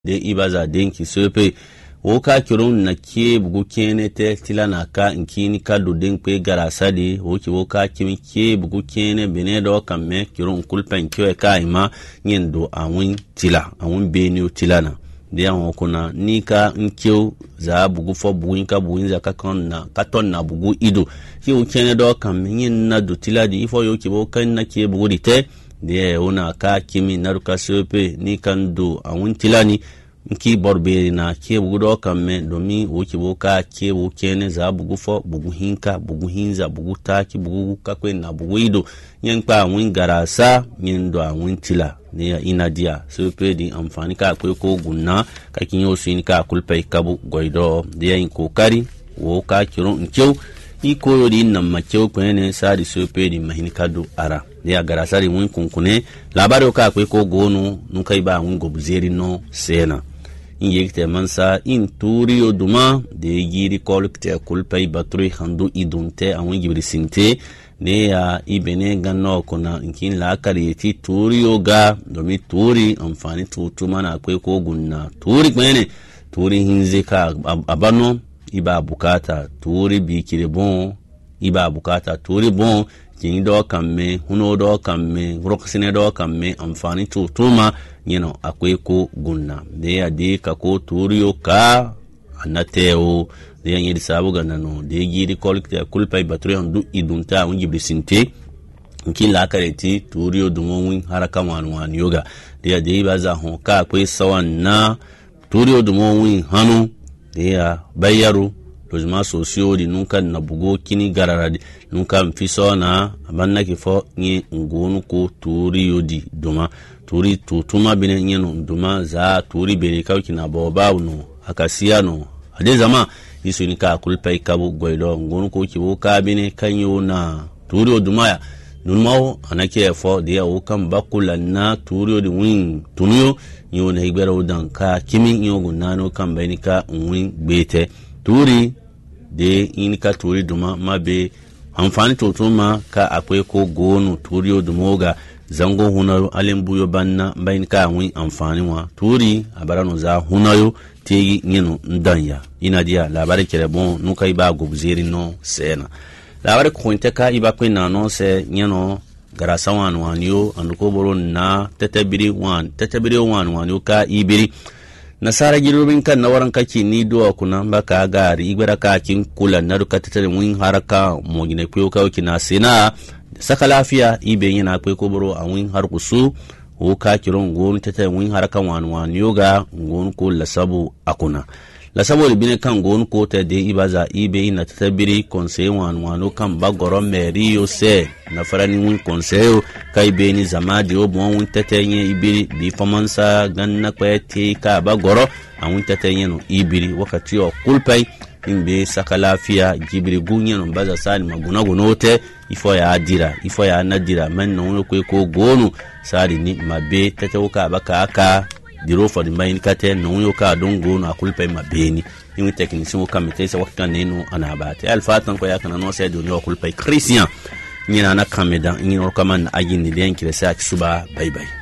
de ibaza denki sope woka kirun na ke bugu kene te tilana ka inkini ka do den pe garasa de woka kimi ke bugu kene bene do kamme kirun kulpen kyo ka ima nyendo awun tila awun beni tilana de an kuna ni ka nkyo za bugu fo bugu ka bugu za ka katon na bugu ido ki o kene do kamme nyen na do tila di ifo yo kibo kan na ke bugu dite de ona ka kimi naruka sope ni kan do awun tilani nki borbe na ke bugu kamme domi woki boka ke kene za bugu fo bugu hinka bugu hinza bugu taki bugu kakwe na bugu ido nyenkpa win garasa nyendo awin tila ne inadia so pe di amfani ka kwe ko gunna ka kinyo sin ka kulpai kabu goido de yin kokari wo ka kiro nkyau iko yo di nan makyau kwene sadi so pe di mahinikado ara de garasa ri win kunkune labaro ka kwe ko gonu nun kai ba win gobuzeri no sena in yekte mansa in turi oduma de yiri kolkte kulpai batri handu idunte awon gibri sinte ne ya ibene ganno kuna inkin la kariyeti turi oga domi turi amfani tutuma na akwai ko gunna turi kwene turi hinze ka abano iba bukata turi bikire bon iba bukata turi bon kin do kamme huno do kamme roksine do kamme amfani tutuma nyeno akwai ko gunna de ya de ka ko turiyo ka anateo de yanyi sabu ganano de giri kolkte kulpai batri andu idunta unji bisinte nkin la kareti turiyo dumonwin haraka wanwan yoga de ya de baza hon ka akwai sawan na turiyo dumonwin hanu de ya bayaru lojima sosiyo di nunka na bugo kini gararadi nunka mfiso na abanna kifo nye ngonu ko turiyo di duma turi tutuma bine nyeno nduma za turi bere kawki na boba no akasiya no ade zama isu ni ka kulpai kabu goido ngonu ko kibo ka bine kanyo na turi oduma ya nunmawo anake fo de o kan bakula na turi odi win tunuyo nyo na igbera odan ka kimi nyo gunano kan bainika win bete turi de inika turi duma mabe amfani tutuma ka akwai ko gonu turi odumoga zango hunayo alembuyo banna bayin ka win amfani wa turi abarano za hunayo tegi nyeno ndanya inadia labari kere bon nuka iba gobuzeri no sena labari kwente ka iba kwe na no se nyeno garasa wanyo anduko boro na tetebiri wanyo ka ibiri nasara girobin kan nawaran kake ni do kuna baka gari igbara ka kin kula na duka tetare mun haraka mo gine kwe ka kina sena saka lafiya ibe yana akwai koboro a win har kusu o ka kiron gon tata win har kan wan yoga gon ko lasabu akuna lasabo libine kan gon ko ta de ibaza ibe ina tatabiri konse wan kan bagoro meriyo se na farani win konseyo kai be ni zamadi o bon win tata nye ibiri bi famansa ganna kwete ka bagoro a win tata nye no ibiri wakati o kulpai imbe saka lafiya jibiri gunya no baza sali maguna gonote ifo ya adira ifo ya nadira men no ko gonu sali ni mabe tatawuka baka aka diro for the main kate no yo ka don gonu akulpa mabeni imi technicien ko kamete sa wakta neno anabate alfatan ko yakana no se do no akulpa christian nyina na kameda nyina ko man agini den kire sa suba bye bye.